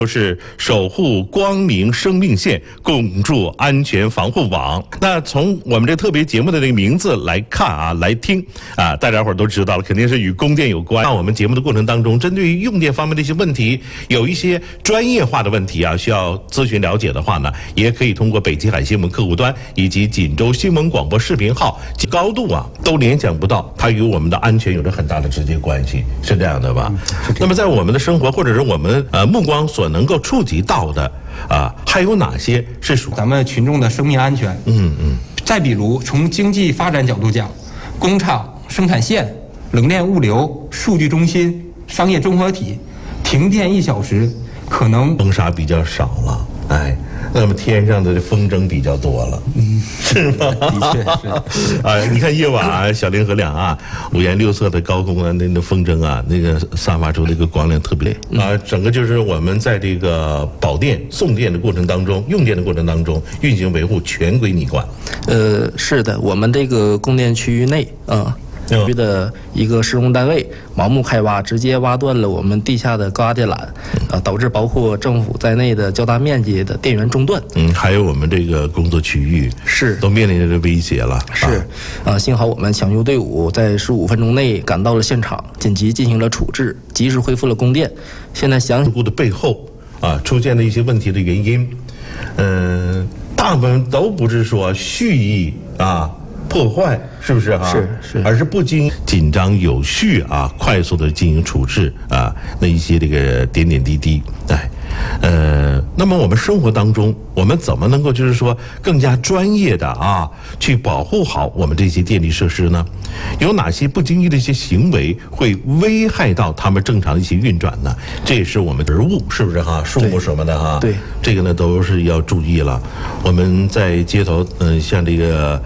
都是守护光明生命线，共筑安全防护网。那从我们这特别节目的这个名字来看啊，来听啊，大家伙都知道了，肯定是与供电有关。那我们节目的过程当中，针对于用电方面的一些问题，有一些专业化的问题啊，需要咨询了解的话呢，也可以通过北极海新闻客户端以及锦州新闻广播视频号，高度啊都联想不到，它与我们的安全有着很大的直接关系，是这样的吧？那么在我们的生活或者是我们目光所能够触及到的还有哪些是属咱们群众的生命安全？再比如从经济发展角度讲，工厂、生产线、冷链物流、数据中心、商业综合体，停电1小时，可能风沙比较少了，那么天上的风筝比较多了，是吗？ 的确是你看夜晚啊，小凌河两岸五颜六色的高空啊，那风筝啊，那个散发出那个光亮特别整个就是我们在这个保电送电的过程当中，用电的过程当中，运行维护全归你管。 是的，我们这个供电区域内区的一个施工单位盲目开挖，直接挖断了我们地下的高压电缆，导致包括政府在内的较大面积的电源中断。 还有我们这个工作区域是都面临着威胁了。 幸好我们抢修队伍在15分钟内赶到了现场，紧急进行了处置，及时恢复了供电。现在详细的背后出现的一些问题的原因，大部分都不是说蓄意破坏，是不是是， 而是不经紧张有序快速的进行处置那一些这个点点滴滴，那么我们生活当中，我们怎么能够就是说更加专业的去保护好我们这些电力设施呢？有哪些不经意的一些行为会危害到他们正常的一些运转呢？这也是我们植物是不是树木什么的对， 这个呢都是要注意了。我们在街头像这个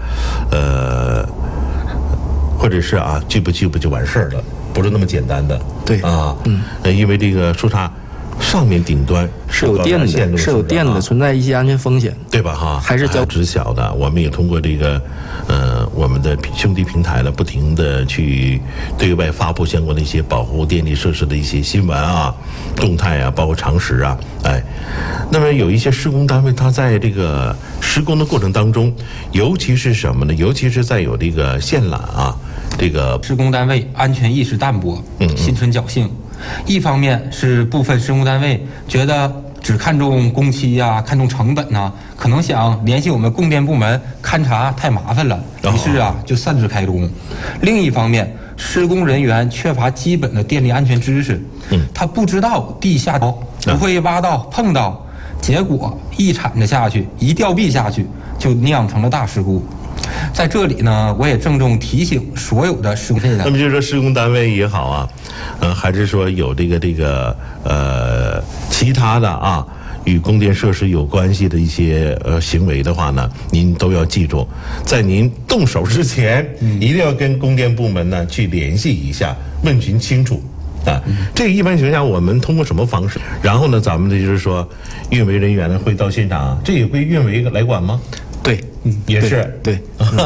或者是锯不就完事儿了，不是那么简单的。 对因为这个树杈上面顶端是有电的，是有电的，存在一些安全风险， 对吧？ 还是知晓的。我们也通过这个我们的兄弟平台呢，不停的去对外发布相关的一些保护电力设施的一些新闻动态包括常识那么有一些施工单位，它在这个施工的过程当中，尤其是什么呢？尤其是在有这个线缆这个施工单位安全意识淡薄，心存侥幸。一方面是部分施工单位觉得只看重工期看重成本可能想联系我们供电部门勘察太麻烦了，于是就擅自开工。另一方面，施工人员缺乏基本的电力安全知识，他不知道地下不会挖到碰到，结果一铲子下去，一吊臂下去，就酿成了大事故。在这里呢，我也郑重提醒所有的施工人员， 那么就是说施工单位也好还是说有这个其他的与供电设施有关系的一些行为的话呢，您都要记住，在您动手之前，一定要跟供电部门呢去联系一下，问询清楚。这个一般情况下，我们通过什么方式？然后呢，咱们就是说，运维人员呢会到现场，这也归运维来管吗？ 对， 也是对。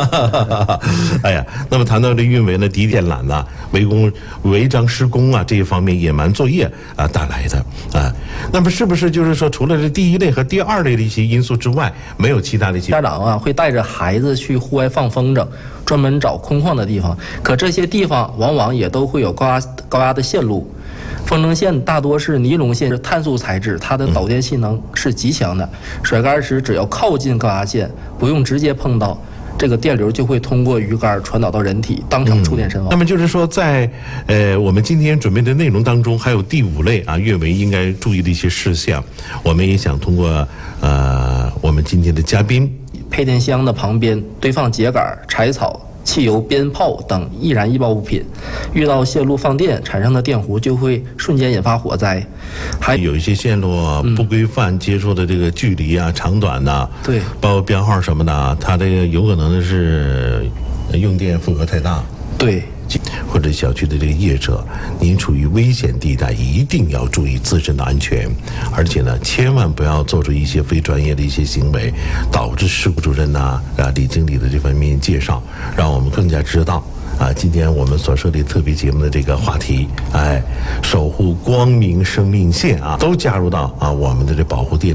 那么谈到这运维呢，底电缆违章施工这一方面野蛮作业带来的那么是不是就是说，除了这第一类和第二类的一些因素之外，没有其他的一些？ 家长会带着孩子去户外放风筝，专门找空旷的地方，可这些地方往往也都会有高压的线路。风筝线大多是尼龙线，是碳素材质，它的导电性能是极强的。甩杆时只要靠近高压线，不用直接碰到，这个电流就会通过鱼竿传导到人体，当场触电身亡。 那么就是说，在我们今天准备的内容当中，还有第5类运维应该注意的一些事项，我们也想通过我们今天的嘉宾， 配电箱的旁边堆放秸秆、柴草、汽油、鞭炮等易燃易爆物品，遇到线路放电产生的电弧就会瞬间引发火灾。还有一些线路不规范，接触的这个距离长短对， 包括编号什么的，它这个有可能是用电负荷太大。 对。 或者小区的这个业者，您处于危险地带，一定要注意自身的安全，而且呢，千万不要做出一些非专业的一些行为，导致事故主任李经理的这方面介绍，让我们更加知道啊，今天我们所设立特别节目的这个话题，守护光明生命线啊，都加入到啊我们的这保护电